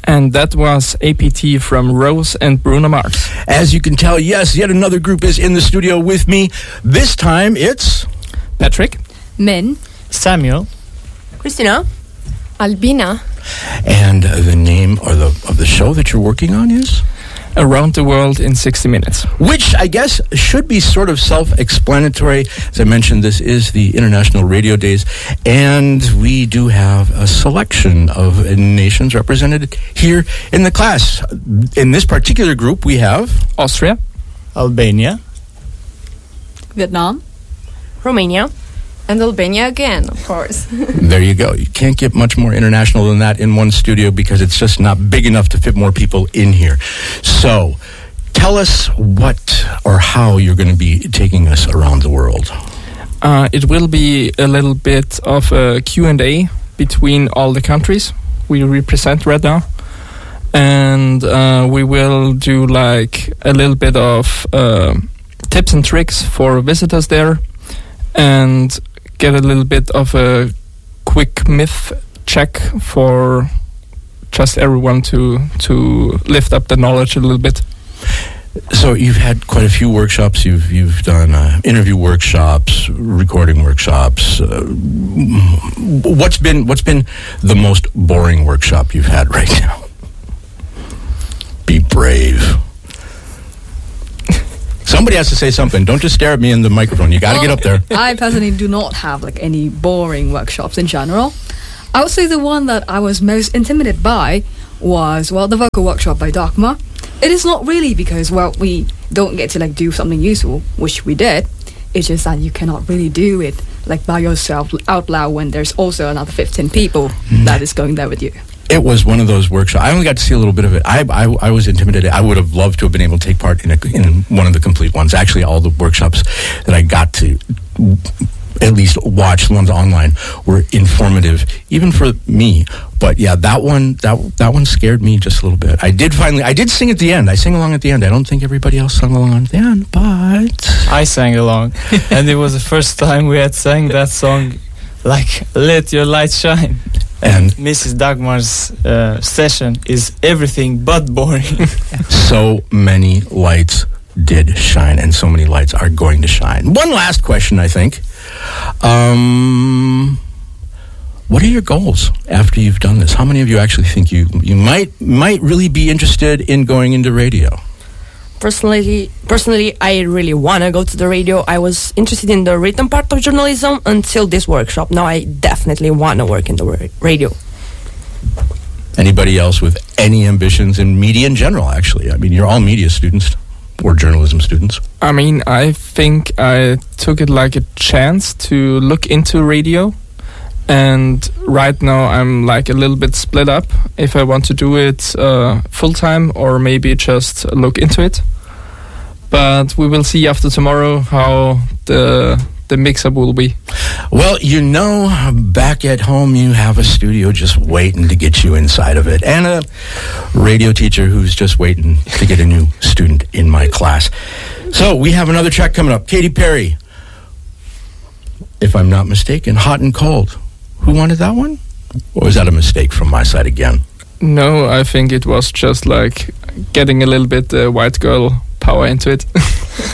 And that was APT from Rose and Bruno Mars. As you can tell, yes, yet another group is in the studio with me. This time it's... Patrick. Min. Samuel. Christina. Albina. And the name of the show that you're working on is? Around the World in 60 Minutes. Which I guess should be sort of self-explanatory. As I mentioned, this is the International Radio Days, and we do have a selection of nations represented here in the class. In this particular group, we have... Austria. Albania. Vietnam. Romania. And Albania again, of course. There you go. You can't get much more international than that in one studio because it's just not big enough to fit more people in here. So, tell us what or how you're going to be taking us around the world. It will be a little bit of a Q&A between all the countries we represent right now. And we will do like a little bit of tips and tricks for visitors there. And get a little bit of a quick myth check for just everyone to lift up the knowledge a little bit. So you've had quite a few workshops. You've done interview workshops, recording workshops. What's been the most boring workshop you've had right now? Be brave. Somebody has to say something. Don't just stare at me in the microphone. You got to get up there. I personally do not have like any boring workshops in general. I would say the one that I was most intimidated by was, the vocal workshop by Dagmar. It is not really because, we don't get to like do something useful, which we did. It's just that you cannot really do it like by yourself out loud when there's also another 15 people that is going there with you. It was one of those workshops. I only got to see a little bit of it. I was intimidated. I would have loved to have been able to take part in one of the complete ones. Actually, all the workshops that I got to at least watch, the ones online, were informative, even for me. But yeah, that one scared me just a little bit. I did sing at the end. I sang along at the end. I don't think everybody else sang along at the end, but I sang along. And it was the first time we had sang that song, like, Let Your Light Shine. And Mrs. Dagmar's session is everything but boring. So many lights did shine, and so many lights are going to shine. One last question, I think. What are your goals after you've done this? How many of you actually think you might really be interested in going into radio? Personally, I really want to go to the radio. I was interested in the written part of journalism until this workshop. Now I definitely want to work in the radio. Anybody else with any ambitions in media in general, actually? I mean, you're all media students or journalism students. I mean, I think I took it like a chance to look into radio. And right now I'm like a little bit split up if I want to do it full-time or maybe just look into it. But we will see after tomorrow how the mix-up will be. Well, back at home you have a studio just waiting to get you inside of it. And a radio teacher who's just waiting to get a new student in my class. So we have another track coming up. Katy Perry, if I'm not mistaken, Hot and Cold. Who wanted that one? Or is that a mistake from my side again? No, I think it was just like getting a little bit white girl power into it.